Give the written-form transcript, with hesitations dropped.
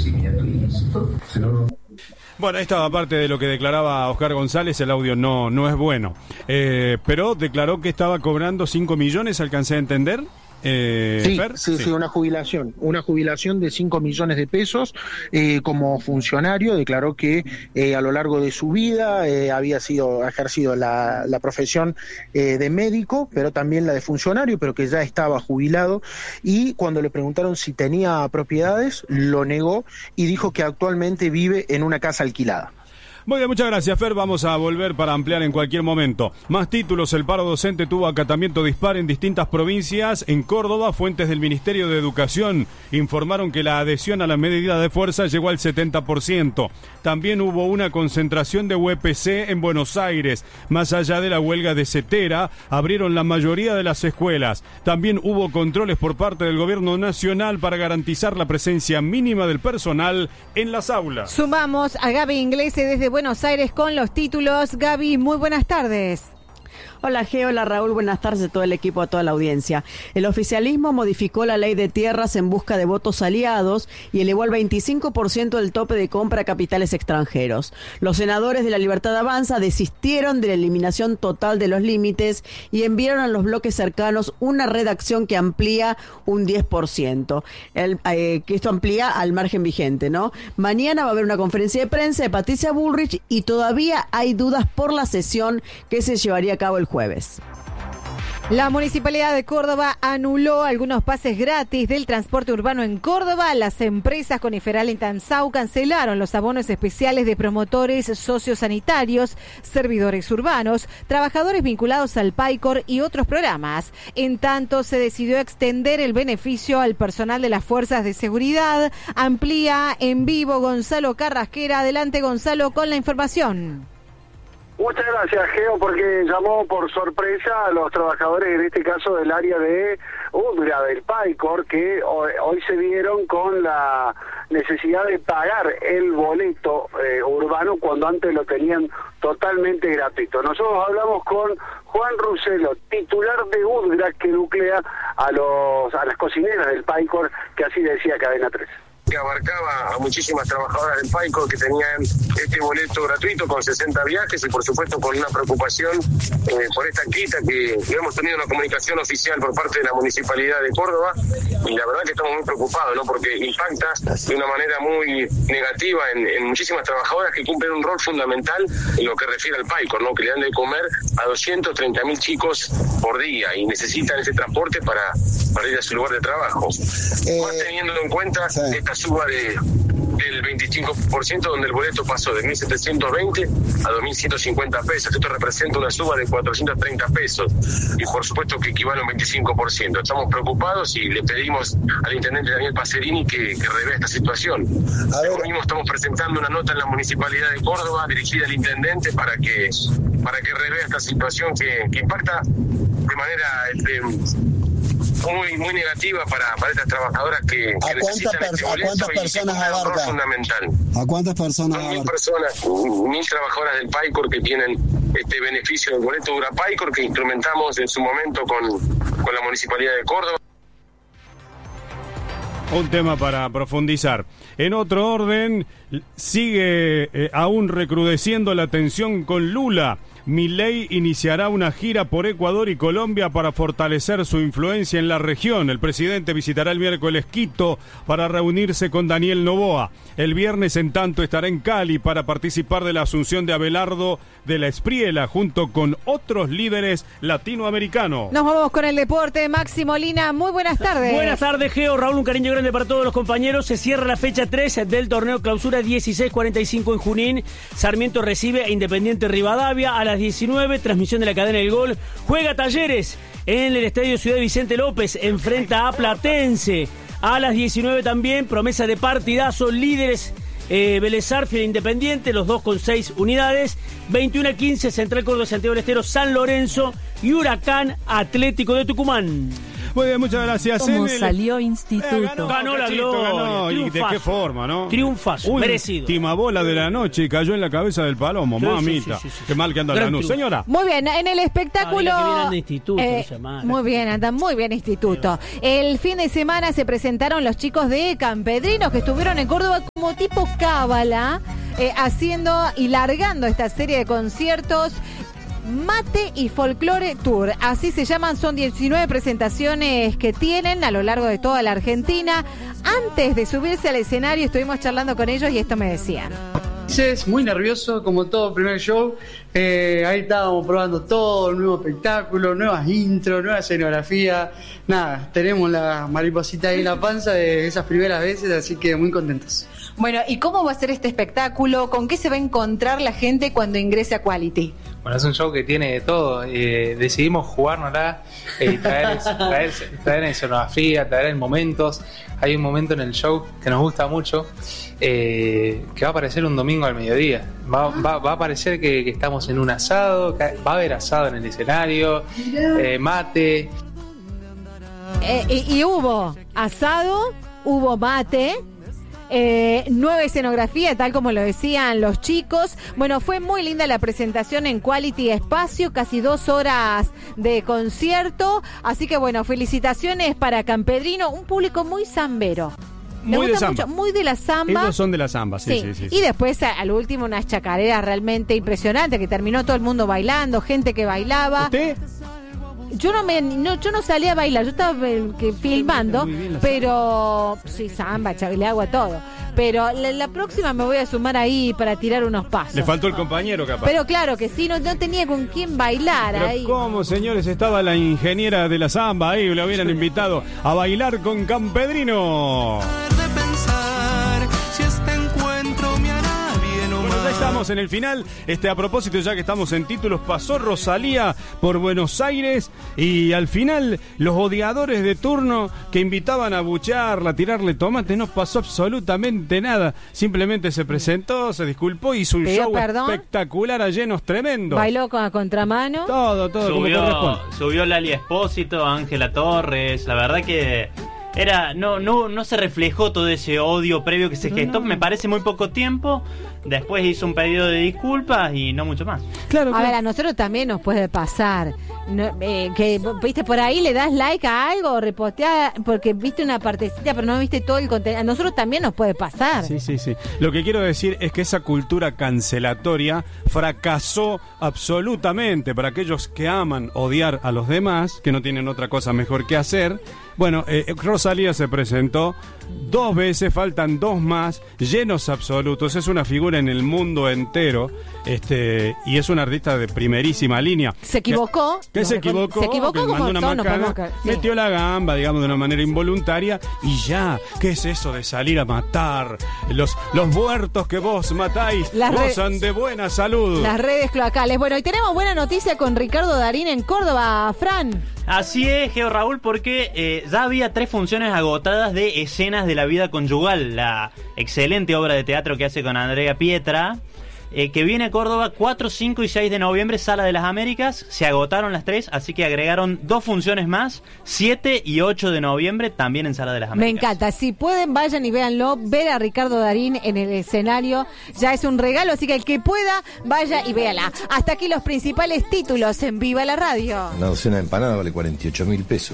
Bueno, esta parte de lo que declaraba Oscar González, el audio no es bueno, pero declaró que estaba cobrando 5 millones, ¿alcancé a entender? Sí, una jubilación de 5 millones de pesos como funcionario. Declaró que a lo largo de su vida había ejercido la profesión de médico, pero también la de funcionario, pero que ya estaba jubilado, y cuando le preguntaron si tenía propiedades, lo negó y dijo que actualmente vive en una casa alquilada. Muy bien, muchas gracias, Fer. Vamos a volver para ampliar en cualquier momento. Más títulos. El paro docente tuvo acatamiento dispar en distintas provincias. En Córdoba, fuentes del Ministerio de Educación informaron que la adhesión a la medida de fuerza llegó al 70%. También hubo una concentración de UPC en Buenos Aires. Más allá de la huelga de Cetera, abrieron la mayoría de las escuelas. También hubo controles por parte del Gobierno Nacional para garantizar la presencia mínima del personal en las aulas. Sumamos a Gaby Inglese desde Buenos Aires con los títulos. Gaby, muy buenas tardes. Hola Geo, hola Raúl, buenas tardes a todo el equipo, a toda la audiencia. El oficialismo modificó la ley de tierras en busca de votos aliados y elevó al 25% el tope de compra a capitales extranjeros. Los senadores de La Libertad Avanza desistieron de la eliminación total de los límites y enviaron a los bloques cercanos una redacción que amplía un 10%. Que esto amplía al margen vigente, ¿no? Mañana va a haber una conferencia de prensa de Patricia Bullrich y todavía hay dudas por la sesión que se llevaría a cabo el jueves. La Municipalidad de Córdoba anuló algunos pases gratis del transporte urbano en Córdoba. Las empresas Coniferal y Tansau cancelaron los abonos especiales de promotores sociosanitarios, servidores urbanos, trabajadores vinculados al PAICOR y otros programas. En tanto, se decidió extender el beneficio al personal de las fuerzas de seguridad. Amplía en vivo Gonzalo Carrasquera. Adelante, Gonzalo, con la información. Muchas gracias, Geo, porque llamó por sorpresa a los trabajadores, en este caso del área de UDGRA, del PAICOR, que hoy se vieron con la necesidad de pagar el boleto urbano cuando antes lo tenían totalmente gratuito. Nosotros hablamos con Juan Ruselo, titular de UDGRA, que nuclea a las cocineras del PAICOR, que así decía Cadena 3. Que abarcaba a muchísimas trabajadoras del PAICOR que tenían este boleto gratuito con 60 viajes y por supuesto con una preocupación por esta quita que hemos tenido una comunicación oficial por parte de la Municipalidad de Córdoba y la verdad que estamos muy preocupados, ¿no? Porque impacta de una manera muy negativa en muchísimas trabajadoras que cumplen un rol fundamental en lo que refiere al PAICOR, ¿no? Que le dan de comer a 230.000 chicos por día y necesitan ese transporte para ir a su lugar de trabajo. Más teniendo en cuenta esta suba del 25%, donde el boleto pasó de 1.720 a 2.150 pesos. Esto representa una suba de 430 pesos y por supuesto que equivale a un 25%. Estamos preocupados y le pedimos al intendente Daniel Pacerini que revea esta situación. Ahora mismo estamos presentando una nota en la Municipalidad de Córdoba dirigida al intendente para que revea esta situación que impacta de manera muy negativa para estas trabajadoras que necesitan este boleto y que tienen un rol fundamental. ¿A cuántas personas abarca? 1.000 personas, 1.000 trabajadoras del PAICOR que tienen este beneficio del boleto UDGRA PAICOR que instrumentamos en su momento con la Municipalidad de Córdoba. Un tema para profundizar. En otro orden, sigue aún recrudeciendo la tensión con Lula. Milei iniciará una gira por Ecuador y Colombia para fortalecer su influencia en la región. El presidente visitará el miércoles Quito para reunirse con Daniel Noboa. El viernes, en tanto, estará en Cali para participar de la asunción de Abelardo de la Espriela junto con otros líderes latinoamericanos. Nos vamos con el deporte. Maxi Molina, muy buenas tardes. Buenas tardes, Geo. Raúl, un cariño grande para todos los compañeros. Se cierra la fecha 3 del torneo Clausura 16:45 en Junín. Sarmiento recibe a Independiente Rivadavia a las 19, transmisión de la cadena del Gol. Juega Talleres en el Estadio Ciudad Vicente López, enfrenta a Platense. A las 19 también, promesa de partidazo, líderes Vélez Sarsfield Independiente, los dos con 6 unidades. 21:15, Central Córdoba, Santiago del Estero, San Lorenzo y Huracán Atlético de Tucumán. Muy bien, muchas gracias. ¿Cómo salió Instituto? Ganó la Gloria. ¿Y de qué forma, no? Triunfazo, merecido. Timabola de la noche y cayó en la cabeza del Palomo, mamita. Sí. Qué mal que anda Lanús. Señora. Muy bien, en el espectáculo... Instituto, muy bien, andan muy bien Instituto. El fin de semana se presentaron los chicos de Campedrinos que estuvieron en Córdoba como tipo cábala, haciendo y largando esta serie de conciertos Mate y Folklore Tour, así se llaman. Son 19 presentaciones que tienen a lo largo de toda la Argentina. Antes de subirse al escenario estuvimos charlando con ellos y esto me decían. Muy nervioso, como todo primer show. Ahí estábamos probando todo, el nuevo espectáculo, nuevas intros, nueva escenografía. Nada, tenemos la mariposita ahí en la panza de esas primeras veces, así que muy contentos. Bueno, ¿y cómo va a ser este espectáculo? ¿Con qué se va a encontrar la gente cuando ingrese a Quality? Bueno, es un show que tiene de todo. Decidimos jugárnosla, traer escenografía, traer momentos. Hay un momento en el show que nos gusta mucho, que va a aparecer un domingo al mediodía. Va a parecer que estamos en un asado, va a haber asado en el escenario, mate. Y hubo asado, hubo mate. Nueva escenografía, tal como lo decían los chicos. Bueno, fue muy linda la presentación en Quality Espacio, casi 2 horas de concierto. Así que bueno, felicitaciones para Campedrino, un público muy zambero. Muy de samba. Mucho, muy de la samba. Ellos son de la samba, sí. Y después al último unas chacareras realmente impresionantes que terminó todo el mundo bailando, gente que bailaba. ¿Usted? Yo no salí a bailar, yo estaba filmando, pero sí, samba, le hago a todo. Pero la próxima me voy a sumar ahí para tirar unos pasos. Le faltó el compañero, capaz. Pero claro que sí, no tenía con quién bailar. Pero ahí. ¿cómo, señores? Estaba la ingeniera de la samba ahí, le hubieran invitado a bailar con Campedrino. Ya estamos en el final. A propósito, ya que estamos en títulos, pasó Rosalía por Buenos Aires y al final los odiadores de turno que invitaban a buchearla, a tirarle tomates, no pasó absolutamente nada. Simplemente se presentó, se disculpó, hizo un show espectacular a llenos tremendos. Bailó con a contramano. Todo como corresponde. Subió Lali Espósito, Ángela Torres. La verdad que no se reflejó todo ese odio previo que se gestó. Me parece muy poco tiempo. Después hizo un pedido de disculpas y no mucho más. Claro. A ver, a nosotros también nos puede pasar que viste por ahí, le das like a algo, repostear porque viste una partecita pero no viste todo el contenido. A nosotros también nos puede pasar. Sí. Lo que quiero decir es que esa cultura cancelatoria fracasó absolutamente para aquellos que aman odiar a los demás, que no tienen otra cosa mejor que hacer. Bueno, Rosalía se presentó 2 veces, faltan 2 más, llenos absolutos. Es una figura en el mundo entero, y es un artista de primerísima línea. Se equivocó. Se equivocó como mandó una macana, metió la gamba, digamos, de una manera involuntaria, y ya, ¿qué es eso de salir a matar? Los muertos que vos matáis gozan de buena salud. Las redes cloacales. Bueno, y tenemos buena noticia con Ricardo Darín en Córdoba, Fran. Así es, Geo Raúl, porque ya había 3 funciones agotadas de Escenas de la Vida Conyugal, la excelente obra de teatro que hace con Andrea Pietra, que viene a Córdoba 4, 5 y 6 de noviembre, Sala de las Américas. Se agotaron las 3, así que agregaron 2 funciones más, 7 y 8 de noviembre, también en Sala de las Américas. Me encanta, si pueden vayan y véanlo, ver a Ricardo Darín en el escenario ya es un regalo, así que el que pueda, vaya y véala. Hasta aquí los principales títulos en Viva la Radio. Una docena de empanadas vale 48.000 pesos.